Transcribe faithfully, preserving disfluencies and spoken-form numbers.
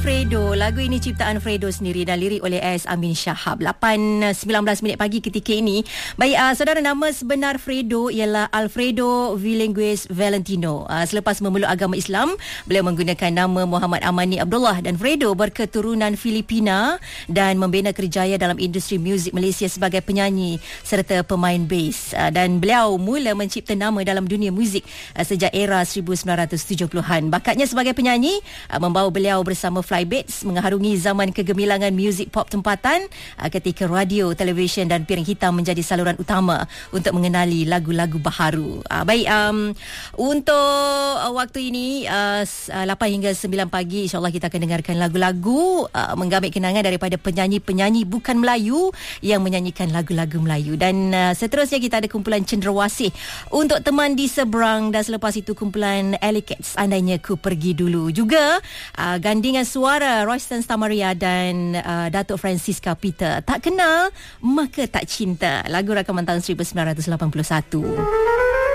Fredo, lagu ini ciptaan Fredo sendiri dan lirik oleh S. Amin Shahab. lapan sembilan belas minit pagi ketika ini. Baik, uh, saudara, nama sebenar Fredo ialah Alfredo Vilengues Valentino. Uh, selepas memeluk agama Islam, beliau menggunakan nama Muhammad Amani Abdullah, dan Fredo berketurunan Filipina dan membina kerjaya dalam industri muzik Malaysia sebagai penyanyi serta pemain bass. Uh, dan beliau mula mencipta nama dalam dunia muzik uh, sejak era seribu sembilan ratus tujuh puluhan. Bakatnya sebagai penyanyi uh, membawa beliau bersama Flybaits mengharungi zaman kegemilangan muzik pop tempatan uh, ketika radio, televisyen dan piring hitam menjadi saluran utama untuk mengenali lagu-lagu baharu. Uh, baik, um, untuk uh, waktu ini uh, lapan hingga sembilan pagi, insyaAllah kita akan dengarkan lagu-lagu uh, menggamit kenangan daripada penyanyi-penyanyi bukan Melayu yang menyanyikan lagu-lagu Melayu. Dan uh, seterusnya kita ada kumpulan Cenderawasih untuk teman di seberang, dan selepas itu kumpulan Alley Cats, andainya ku pergi dulu. Juga uh, gandingan suara Royston Stamaria dan uh, Datuk Francisca Peter, tak kenal maka tak cinta, lagu rakaman tahun seribu sembilan ratus lapan puluh satu.